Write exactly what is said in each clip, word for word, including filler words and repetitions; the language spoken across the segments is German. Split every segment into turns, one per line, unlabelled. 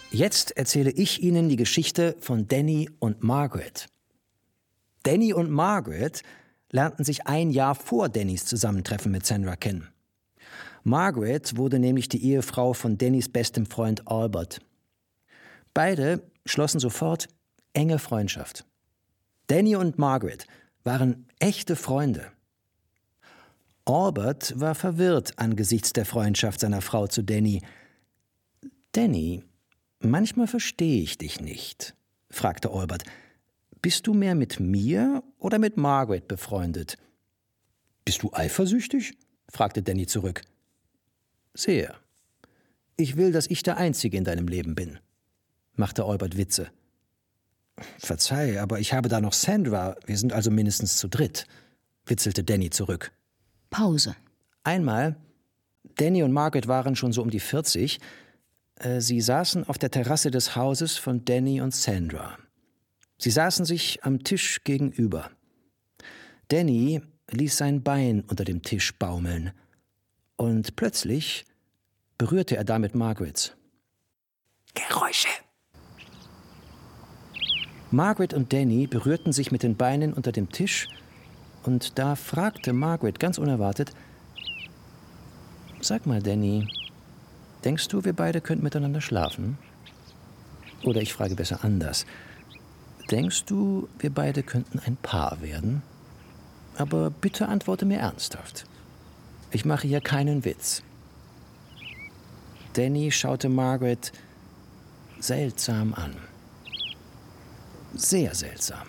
Jetzt erzähle ich Ihnen die Geschichte von Danny und Margaret. Danny und Margaret lernten sich ein Jahr vor Dannys Zusammentreffen mit Sandra kennen. Margaret wurde nämlich die Ehefrau von Dannys bestem Freund Albert. Beide schlossen sofort enge Freundschaft. Danny und Margaret waren echte Freunde. Albert war verwirrt angesichts der Freundschaft seiner Frau zu Danny. »Danny, manchmal verstehe ich dich nicht«, fragte Albert. »Bist du mehr mit mir oder mit Margaret befreundet?« »Bist du eifersüchtig?«, fragte Danny zurück. »Sehr. Ich will, dass ich der Einzige in deinem Leben bin«, machte Albert Witze. »Verzeih, aber ich habe da noch Sandra, wir sind also mindestens zu dritt«, witzelte Danny zurück.
Pause.
Einmal, Danny und Margaret waren schon so um die vierzig, äh, sie saßen auf der Terrasse des Hauses von Danny und Sandra. Sie saßen sich am Tisch gegenüber. Danny ließ sein Bein unter dem Tisch baumeln. Und plötzlich berührte er damit Margarets. Geräusche! Margaret und Danny berührten sich mit den Beinen unter dem Tisch und da fragte Margaret ganz unerwartet, »Sag mal, Danny, denkst du, wir beide könnten miteinander schlafen?« Oder ich frage besser anders. »Denkst du, wir beide könnten ein Paar werden? Aber bitte antworte mir ernsthaft. Ich mache hier keinen Witz.« Danny schaute Margaret seltsam an. Sehr seltsam.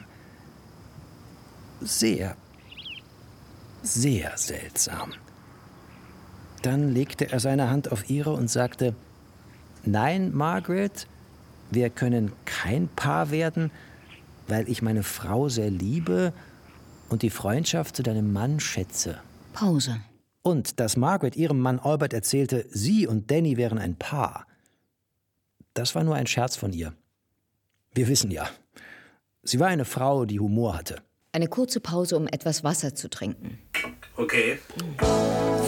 Sehr, sehr seltsam. Dann legte er seine Hand auf ihre und sagte, »Nein, Margaret, wir können kein Paar werden, weil ich meine Frau sehr liebe und die Freundschaft zu deinem Mann schätze.«
Pause.
Und dass Margaret ihrem Mann Albert erzählte, sie und Danny wären ein Paar, das war nur ein Scherz von ihr. Wir wissen ja, sie war eine Frau, die Humor hatte.
Eine kurze Pause, um etwas Wasser zu trinken.
Okay.